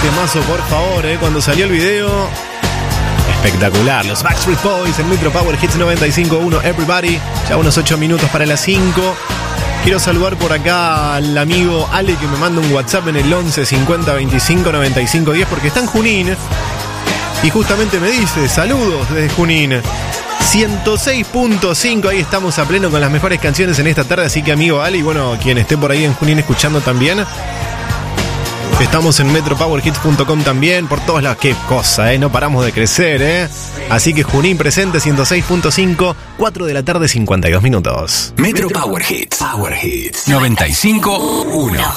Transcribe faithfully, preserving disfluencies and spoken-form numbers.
temazo, por favor, eh. Cuando salió el video, espectacular. Los Backstreet Boys en Metro Power Hits noventa y cinco punto uno, Everybody. Ya unos ocho minutos para las cinco. Quiero saludar por acá al amigo Ale, que me manda un WhatsApp en el once cincuenta veinticinco noventa y cinco diez, porque está en Junín. Y justamente me dice, saludos desde Junín. ciento seis punto cinco, ahí estamos a pleno con las mejores canciones en esta tarde. Así que, amigo Ale, y bueno, quien esté por ahí en Junín escuchando también, estamos en metro power hits punto com también, por todas las... Qué cosa, ¿eh? No paramos de crecer, ¿eh? Así que Junín presente, ciento seis punto cinco, cuatro de la tarde, cincuenta y dos minutos. Metro Power Hits. Power Hits noventa y cinco punto uno.